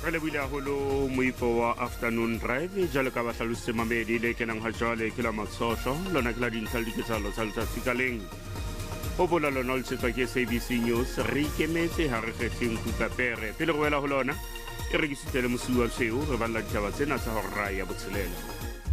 re lebile haholo moifo wa afternoon drive jalo ka ba hlalositse mamedi le kenang ha jwale ke la matshoso lona ke la dintlha le diketsahalo tsa letsatsi ka leng o bola lona le setswa ke SABC News re ikemetse ha re kgetheng kukapere pele re wela ho lona e rekisitse le mosuwa seo re balla ditaba tsena tsa ho raya botshelela